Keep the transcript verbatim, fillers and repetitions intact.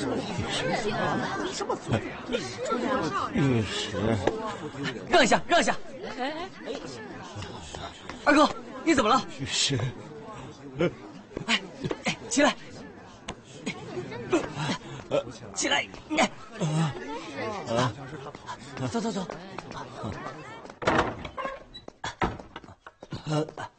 没什么罪啊！ 御史， 让一下，让一下。哎哎哎，二哥，你怎么了？ 御史， 哎哎，起来，起来，啊，走走走。